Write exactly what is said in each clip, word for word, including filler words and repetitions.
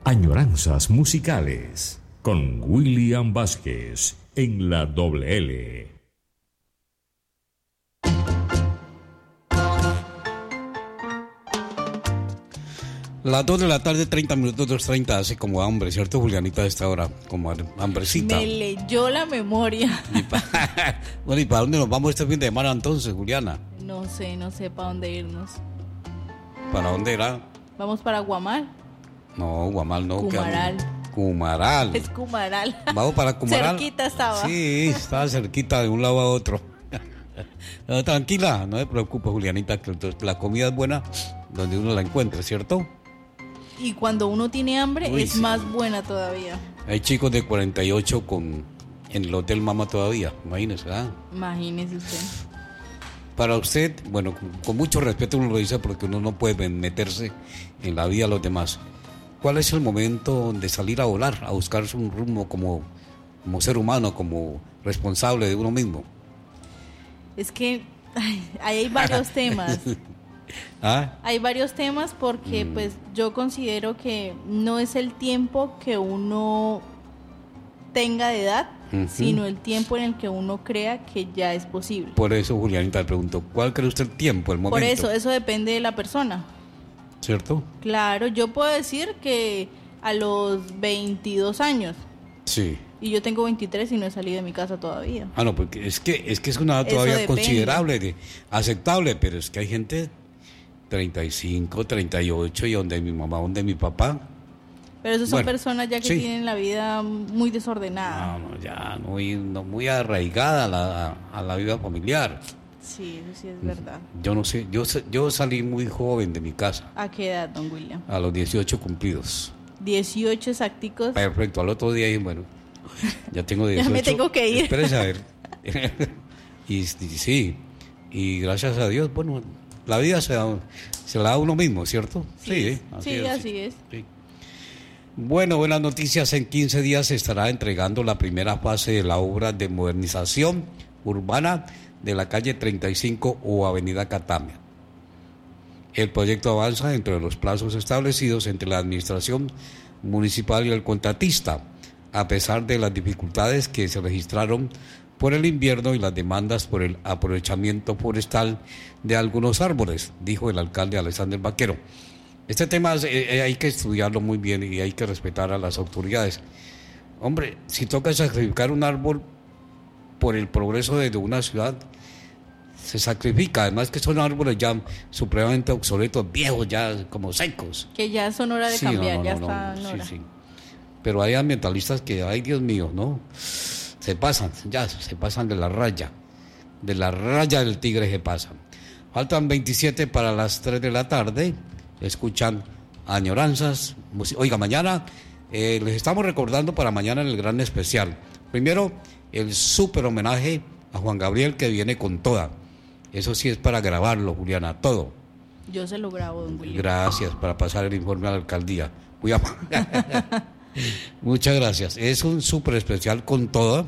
Añoranzas musicales con William Vázquez en la doble L. Las dos de la tarde, treinta minutos, dos treinta, hace como hambre, ¿cierto, Julianita, a esta hora? Como hambrecita. Me leyó la memoria. Y pa... bueno, ¿y para dónde nos vamos este fin de semana entonces, Juliana? No sé, no sé para dónde irnos. ¿Para dónde irá? ¿Vamos para Guamal? No, Guamal no. Cumaral. Cumaral. Es Cumaral. Vamos para Cumaral. Cerquita estaba. Sí, estaba cerquita de un lado a otro. No, tranquila, no te preocupes, Julianita, que la comida es buena donde uno la encuentre, ¿cierto? Y cuando uno tiene hambre, Uy, es sí. más buena todavía. Hay chicos de cuarenta y ocho con, en el Hotel Mama todavía, imagínese, ¿verdad? Imagínese usted. Para usted, bueno, con, con mucho respeto uno lo dice porque uno no puede meterse en la vida de los demás. ¿Cuál es el momento de salir a volar, a buscarse un rumbo como, como ser humano, como responsable de uno mismo? Es que ay, ahí hay varios temas. ¿Ah? Hay varios temas porque mm. pues yo considero que no es el tiempo que uno tenga de edad, uh-huh. sino el tiempo en el que uno crea que ya es posible. Por eso, Julianita, le pregunto, ¿cuál cree usted el tiempo, el momento? Por eso, eso depende de la persona. ¿Cierto? Claro, yo puedo decir que a los veintidós años. Sí. Y yo tengo veintitrés y no he salido de mi casa todavía. Ah, no, porque es que es que es una edad todavía considerable, de, aceptable, pero es que hay gente treinta y cinco, treinta y ocho y donde mi mamá, donde mi papá. Pero esos son bueno, personas ya que sí. tienen la vida muy desordenada. No, no, ya muy, no, muy arraigada a la, a la vida familiar. Sí, eso sí es verdad. Yo no sé, yo, yo salí muy joven de mi casa. ¿A qué edad, don William? A los dieciocho cumplidos. dieciocho exacticos. Perfecto, al otro día dije, bueno, ya tengo dieciocho. Ya me tengo que ir. Espérese a ver. y, y sí, y gracias a Dios, bueno, la vida se, da, se la da a uno mismo, ¿cierto? Sí, sí, así, sí, es, así es. Sí. Bueno, buenas noticias. En quince días se estará entregando la primera fase de la obra de modernización urbana de la calle treinta y cinco o avenida Catamia. El proyecto avanza dentro de los plazos establecidos entre la administración municipal y el contratista, a pesar de las dificultades que se registraron por el invierno y las demandas por el aprovechamiento forestal de algunos árboles, dijo el alcalde Alexander Vaquero. Este tema es, eh, hay que estudiarlo muy bien y hay que respetar a las autoridades. Hombre, si toca sacrificar un árbol por el progreso de, de una ciudad, se sacrifica. Además que son árboles ya supremamente obsoletos, viejos, ya como secos. Que ya son hora de sí, cambiar, no, no, ya no, está no, en hora. sí, sí. Pero hay ambientalistas que, ay Dios mío, ¿no? Se pasan, ya, se pasan de la raya. De la raya del tigre se pasan. Faltan veintisiete para las tres de la tarde. Escuchan Añoranzas. Oiga, mañana eh, les estamos recordando para mañana el gran especial. Primero, el súper homenaje a Juan Gabriel que viene con toda. Eso sí es para grabarlo, Juliana, todo. Yo se lo grabo, don William. Gracias, para pasar el informe a la alcaldía. Cuidado. Muchas gracias. Es un súper especial con todo.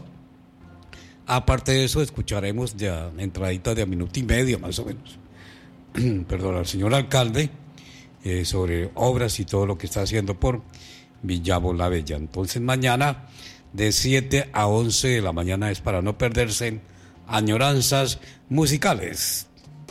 Aparte de eso, escucharemos ya entraditas de a minuto y medio, más o menos. Perdón, al señor alcalde eh, sobre obras y todo lo que está haciendo por Villavo la Bella. Entonces, mañana de siete a once de la mañana es para no perderse Añoranzas musicales.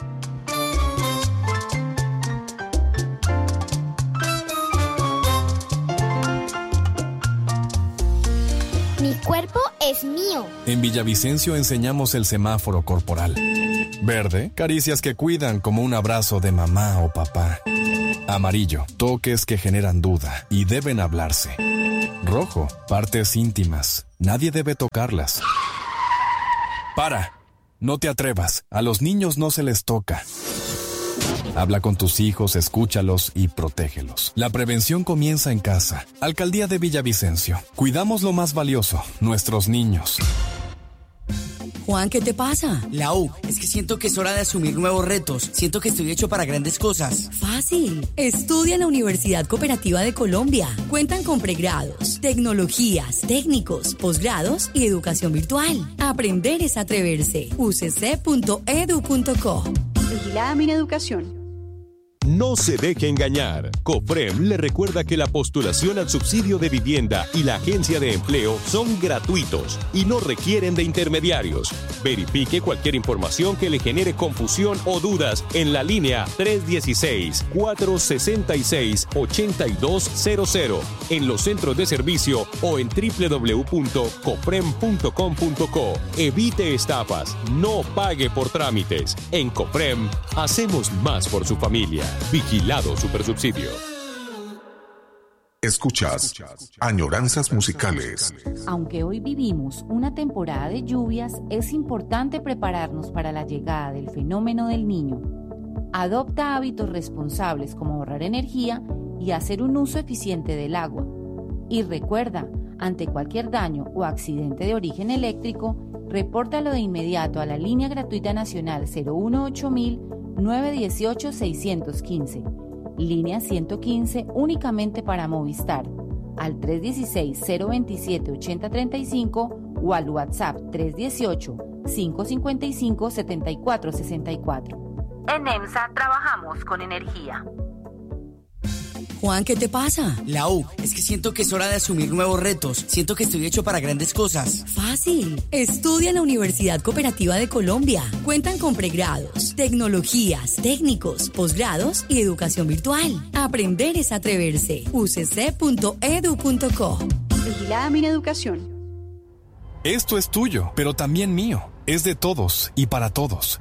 Mi cuerpo es mío. En Villavicencio enseñamos el semáforo corporal. Verde, caricias que cuidan como un abrazo de mamá o papá. Amarillo, toques que generan duda y deben hablarse. Rojo, partes íntimas, nadie debe tocarlas. Para, no te atrevas, a los niños no se les toca. Habla con tus hijos, escúchalos y protégelos. La prevención comienza en casa. Alcaldía de Villavicencio. Cuidamos lo más valioso, nuestros niños. Juan, ¿qué te pasa? Lau, es que siento que es hora de asumir nuevos retos. Siento que estoy hecho para grandes cosas. Fácil. Estudia en la Universidad Cooperativa de Colombia. Cuentan con pregrados, tecnologías, técnicos, posgrados y educación virtual. Aprender es atreverse. u c c punto edu punto co. Vigilada Mineducación. No se deje engañar. COFREM le recuerda que la postulación al subsidio de vivienda y la agencia de empleo son gratuitos y no requieren de intermediarios. Verifique cualquier información que le genere confusión o dudas en la línea tres uno seis, cuatro seis seis, ocho dos cero cero, en los centros de servicio o en doble u doble u doble u punto cofrem punto com punto co. Evite estafas, no pague por trámites. En COFREM hacemos más por su familia. Vigilado Supersubsidio. Escuchas Añoranzas Musicales. Aunque hoy vivimos una temporada de lluvias, es importante prepararnos para la llegada del fenómeno del Niño. Adopta hábitos responsables como ahorrar energía y hacer un uso eficiente del agua. Y recuerda, ante cualquier daño o accidente de origen eléctrico, repórtalo de inmediato a la línea gratuita nacional cero uno ocho mil, nueve uno ocho, seis uno cinco. Línea ciento quince únicamente para Movistar, al tres uno seis, cero dos siete, ocho cero tres cinco o al WhatsApp tres uno ocho, cinco cinco cinco, siete cuatro seis cuatro. En EMSA trabajamos con energía. Juan, ¿qué te pasa? Lau, es que siento que es hora de asumir nuevos retos. Siento que estoy hecho para grandes cosas. Fácil. Estudia en la Universidad Cooperativa de Colombia. Cuentan con pregrados, tecnologías, técnicos, posgrados y educación virtual. Aprender es atreverse. u c c punto e d u punto co. Vigilada Mineducación. Esto es tuyo, pero también mío. Es de todos y para todos.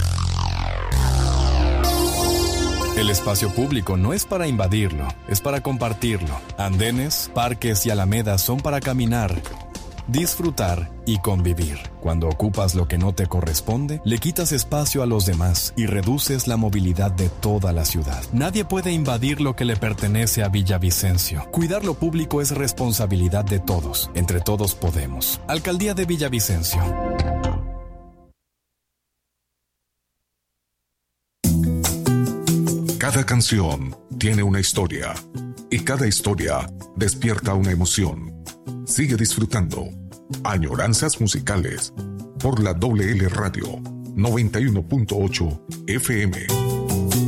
El espacio público no es para invadirlo, es para compartirlo. Andenes, parques y alamedas son para caminar, disfrutar y convivir. Cuando ocupas lo que no te corresponde, le quitas espacio a los demás y reduces la movilidad de toda la ciudad. Nadie puede invadir lo que le pertenece a Villavicencio. Cuidar lo público es responsabilidad de todos. Entre todos podemos. Alcaldía de Villavicencio. Cada canción tiene una historia y cada historia despierta una emoción. Sigue disfrutando Añoranzas Musicales por la W L Radio noventa y uno punto ocho F M.